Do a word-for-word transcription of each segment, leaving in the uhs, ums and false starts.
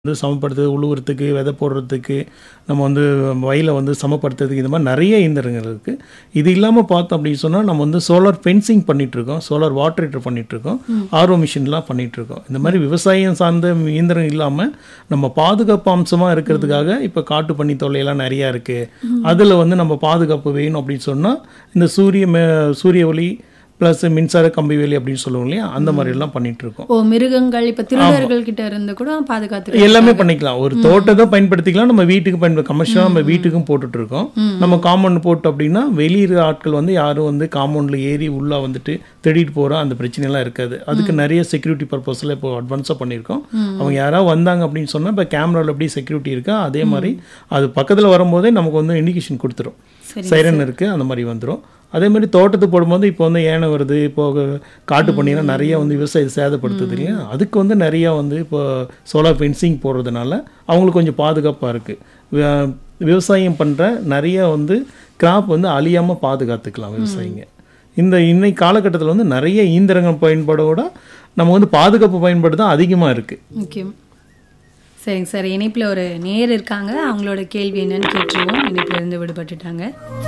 வந்து சமப்படுத்துறது, உழுவுறதுக்கு, விதை போடுறதுக்கு, நம்ம வந்து வயலை வந்து சமப்படுத்துறதுக்கு, இந்த மாதிரி நிறைய இயந்திரங்கள் இருக்குது. இது இல்லாமல் பார்த்தோம் அப்படின்னு சொன்னால் நம்ம வந்து சோலார் ஃபென்சிங் பண்ணிகிட்ருக்கோம், சோலார் வாட்டர் ஹீட்டர் பண்ணிகிட்ருக்கோம், ஆர்ஓ மிஷின்லாம் பண்ணிகிட்ருக்கோம். இந்த மாதிரி விவசாயம் சார்ந்த இயந்திரம் இல்லாமல் நம்ம பாதுகாப்பு அம்சமாக இருக்கிறதுக்காக இப்போ காட்டு பண்ணி தொல்லையெல்லாம் நிறையா இருக்குது. அதில் வந்து நம்ம பாதுகாப்பு வேணும் அப்படின்னு சொன்னால் இந்த சூரிய மே சூரிய ஒளி ப்ளஸ் மின்சார கம்பி வேலி அப்படின்னு சொல்லுவோம் இல்லையா, அந்த மாதிரி எல்லாம் பண்ணிட்டு இருக்கோம். ஓ, மிருகங்கள் இப்ப திருடர்கள் கிட்ட இருந்து கூட பாதுகாத்து எல்லாமே பண்ணிக்கலாம். ஒரு தோட்டத்தை பயன்படுத்திக்கலாம், நம்ம வீட்டுக்கு பயன்படுத்த கமர்ஷியலாக நம்ம வீட்டுக்கும் போட்டுட்டு இருக்கோம். நம்ம காம்பவுண்ட் போட்டோம் அப்படின்னா வெளியிற ஆட்கள் வந்து யாரும் வந்து காம்பவுண்ட்ல ஏறி உள்ள வந்துட்டு தேடிட்டு போகிற அந்த பிரச்சனைலாம் இருக்காது. அதுக்கு நிறைய செக்யூரிட்டி பர்பஸில் இப்போ அட்வான்ஸாக பண்ணியிருக்கோம். அவங்க யாராவது வந்தாங்க அப்படின்னு சொன்னால் இப்போ கேமராவில் எப்படி செக்யூரிட்டி இருக்கா அதே மாதிரி அது பக்கத்தில் வரும்போதே நமக்கு வந்து இண்டிகேஷன் கொடுத்துரும், சைரன் இருக்குது, அந்த மாதிரி வந்துடும். அதே மாதிரி தோட்டத்துக்கு போடும்போது இப்போ வந்து ஏனை வருது, இப்போ காட்டு பண்ணினா நிறைய வந்து விவசாயத்தை சேதப்படுத்துது இல்லையா, அதுக்கு வந்து நிறையா வந்து இப்போ சோலார் ஃபென்சிங் போடுறதுனால அவங்களுக்கு கொஞ்சம் பாதுகாப்பாக இருக்குது. விவசாயம் பண்ணுற நிறைய வந்து கிராப் வந்து அழியாமல் பாதுகாத்துக்கலாம் விவசாயிங்க. இந்த இன்னைக்கு காலகட்டத்தில் வந்து நிறைய இயந்திரங்கள் பயன்பாடோட நம்ம வந்து பாதுகாப்பு பயன்பாடு தான் அதிகமாக இருக்குது. முக்கியம். சரிங்க சார், இணைப்பில் ஒரு நேர் இருக்காங்க, அவங்களோட கேள்வி என்னன்னு கேட்டுருவோம். இணைப்பில் இருந்து விடுபட்டுட்டாங்க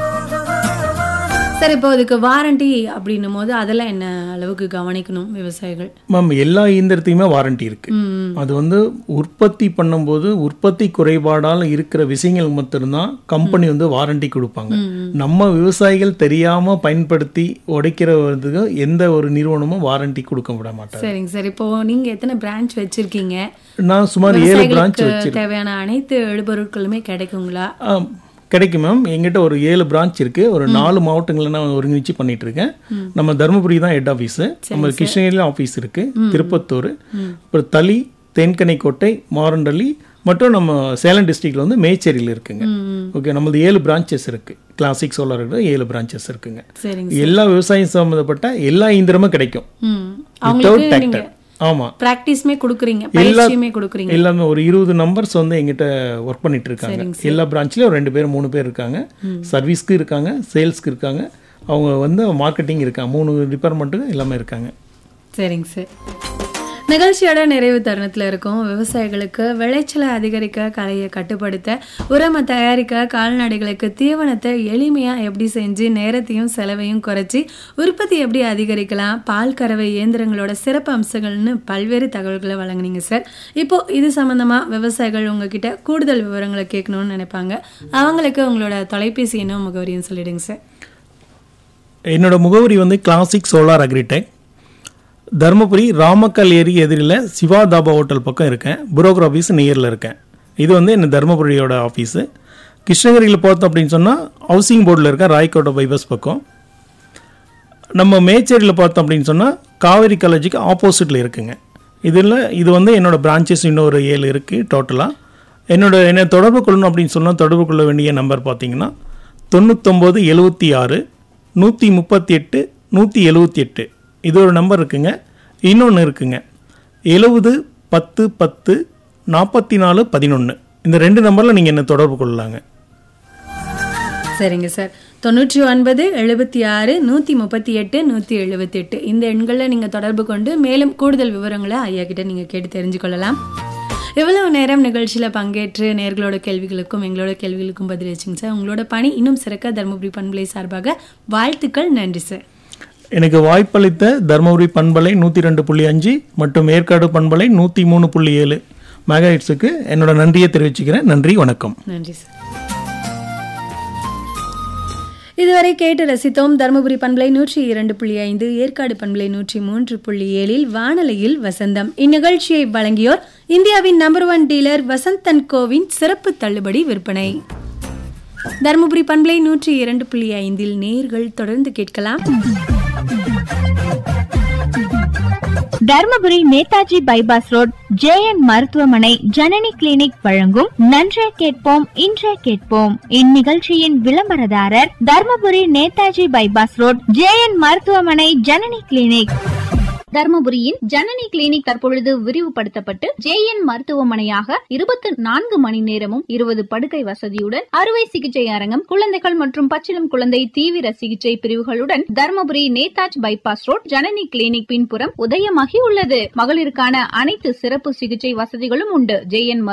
சார். இப்போ அதுக்கு வாரண்டி அப்படின்னும் போது அதெல்லாம் என்ன அளவுக்கு கவனிக்கணும் விவசாயிகள்? மேம், எல்லா இயந்திரத்தையுமே வாரண்டி இருக்கு. அது வந்து உற்பத்தி பண்ணும்போது உற்பத்தி குறைபாடால் இருக்கிற விஷயங்கள் மட்டும்தான் கம்பெனி வந்து வாரண்டி கொடுப்பாங்க. நம்ம விவசாயிகள் தெரியாம பயன்படுத்தி உடைக்கிறதுக்கு எந்த ஒரு நிறுவனமும் வாரண்டி கொடுக்க விட மாட்டாங்க. சரிங்க சார், இப்போ நீங்க எத்தனை பிரான்ச் வச்சிருக்கீங்க? நான் சுமார் ஏழு பிரான்ச் வச்சிருக்கேன். தேவையான அனைத்து எழுபொருட்களுமே கிடைக்குங்களா? கிடைக்கும் மேம். எங்கிட்ட ஒரு ஏழு பிரான்ச் இருக்குது. ஒரு நாலு மாவட்டங்களில் நான் ஒருங்கிணைச்சு பண்ணிட்டு இருக்கேன். நம்ம தருமபுரி தான் ஹெட் ஆஃபீஸு, நம்ம கிருஷ்ணகிரியில் ஆஃபீஸ் இருக்குது, திருப்பத்தூர், அப்புறம் தளி, தென்கனைக்கோட்டை, மாரண்டள்ளி மற்றும் நம்ம சேலம் டிஸ்ட்ரிக்டில் வந்து மேச்சேரியில் இருக்குங்க. ஓகே, நம்மளது ஏழு பிரான்ச்சஸ் இருக்குது. கிளாசிக் சோலார் ஏழு பிரான்ச்சஸ் இருக்குங்க. எல்லா விவசாயம் சம்மந்தப்பட்ட எல்லா இயந்திரமும் கிடைக்கும். Without tractor. ஆமா, பிராக்டிஸ்மே கொடுக்குறீங்க, பயிற்சியுமே கொடுக்குறீங்க. எல்லாமே ஒரு இருபது நம்பர்ஸ் வந்து எங்கிட்ட ஒர்க் பண்ணிட்டு இருக்காங்க. எல்லா பிரான்ச்லயும் ஒரு ரெண்டு பேர் மூணு பேர் இருக்காங்க. சர்வீஸ்க்கு இருக்காங்க, சேல்ஸ்க்கு இருக்காங்க, அவங்க வந்து மார்க்கெட்டிங் இருக்காங்க. மூணு டிபார்ட்மெண்ட்டுக்கு எல்லாமே இருக்காங்க. சரிங்க சார், நிகழ்ச்சியோட நிறைவு தருணத்தில் இருக்கும். விவசாயிகளுக்கு விளைச்சலை அதிகரிக்க, கலையை கட்டுப்படுத்த, உரமை தயாரிக்க, கால்நடைகளுக்கு தீவனத்தை எளிமையாக எப்படி செஞ்சு நேரத்தையும் செலவையும் குறைச்சி உற்பத்தி எப்படி அதிகரிக்கலாம், பால் கறவை இயந்திரங்களோட சிறப்பு அம்சங்கள்னு பல்வேறு தகவல்களை வழங்குனீங்க சார். இப்போ இது சம்பந்தமாக விவசாயிகள் உங்ககிட்ட கூடுதல் விவரங்களை கேட்கணும்னு நினைப்பாங்க. அவங்களுக்கு உங்களோட தொலைபேசி என்ன முகவரின்னு சொல்லிடுங்க சார். என்னோட முகவரி வந்து classic solar agritech, Dharmapuri Ramakkal ஏரி எதிரில் சிவா தாபா ஹோட்டல் பக்கம் இருக்கேன். புரோக்கர் ஆஃபீஸ் நியரில் இருக்கேன். இது வந்து என்ன தருமபுரியோட ஆஃபீஸு. கிருஷ்ணகிரியில் பார்த்தோம் அப்படின்னு சொன்னால் ஹவுசிங் போர்டில் இருக்கேன், ராய்கோட்டை பைபாஸ் பக்கம். நம்ம மேச்சேரியில் பார்த்தோம் அப்படின்னு சொன்னால் காவேரி காலேஜுக்கு ஆப்போசிட்டில் இருக்குங்க. இதில் இது வந்து என்னோடய பிரான்ச்சஸ் இன்னொரு ஏழு இருக்குது டோட்டலாக. என்னோட என்னை தொடர்பு கொள்ளணும் அப்படின்னு சொன்னால் தொடர்பு கொள்ள வேண்டிய நம்பர் பார்த்தீங்கன்னா தொண்ணூத்தொம்பது எழுபத்தி ஆறு நூற்றி முப்பத்தி எட்டு நூற்றி எழுபத்தி எட்டு இது ஒரு நம்பர் இருக்குங்க. இன்னொன்று இருக்குங்க, எழுபது பத்து பத்து நாற்பத்தி நாலு பதினொன்று. இந்த ரெண்டு நம்பரில் நீங்கள் என்ன தொடர்பு கொள்ளலாங்க. சரிங்க சார், தொண்ணூற்றி ஒன்பது எழுபத்தி ஆறு நூற்றி முப்பத்தி எட்டு நூற்றி எழுபத்தி எட்டு இந்த எண்களில் நீங்கள் தொடர்பு கொண்டு மேலும் கூடுதல் விவரங்களை ஐயா கிட்ட நீங்கள் கேட்டு தெரிஞ்சுக்கொள்ளலாம். இவ்வளவு நேரம் நிகழ்ச்சியில் பங்கேற்று நேர்களோட கேள்விகளுக்கும் எங்களோட கேள்விகளுக்கும் பதிலளிச்சிங்க சார். உங்களோட பணி இன்னும் சிறக்க தருமபுரி பண்பலை சார்பாக வாழ்த்துக்கள். நன்றி சார். எனக்கு வாய்ப்பளித்த தருமபுரி பண்பலை நூற்றி ரெண்டு புள்ளி அஞ்சு மற்றும் ஏற்காடு பண்பலை நூற்றி மூணு புள்ளி ஏழு மெகாஹெட்ஸுக்கு என்னோட நன்றியை தெரிவிச்சுக்கிறேன். நன்றி, வணக்கம். நன்றி சார். இதுவரை கேட்டு ரசித்தோம் தருமபுரி பண்பலை நூற்றி இரண்டு புள்ளி ஐந்து, ஏற்காடு பண்பலை நூற்றி மூன்று புள்ளி ஏழில் வானொலியில் வசந்தம். இந்நிகழ்ச்சியை வழங்கியோர் இந்தியாவின் number one dealer Vasanth and CoWIN சிறப்பு தள்ளுபடி விற்பனை. தருமபுரி பண்பலை நூற்றி இரண்டு புள்ளி ஐந்தில் நேர்கள் தொடர்ந்து கேட்கலாம். Dharmapuri Netaji bypass road J N மருத்துவமனை ஜனனி கிளினிக் வழங்கும் நன்றே கேட்போம் இன்றே கேட்போம். இந்நிகழ்ச்சியின் விளம்பரதாரர் Dharmapuri Netaji bypass road J N மருத்துவமனை ஜனனி கிளினிக். தர்மபுரியின் ஜனனி கிளினிக் தற்பொழுது விரிவுபடுத்தப்பட்டு ஜே என் மருத்துவமனையாக இருபத்தி நான்கு மணி நேரமும் இருபது படுக்கை வசதியுடன் அறுவை சிகிச்சை அரங்கம், குழந்தைகள் மற்றும் பச்சிளம் குழந்தை தீவிர சிகிச்சை பிரிவுகளுடன் Dharmapuri Netaji bypass road Janani clinic பின்புறம் உதயமாகி உள்ளது. மகளிருக்கான அனைத்து சிறப்பு சிகிச்சை வசதிகளும் உண்டு. J N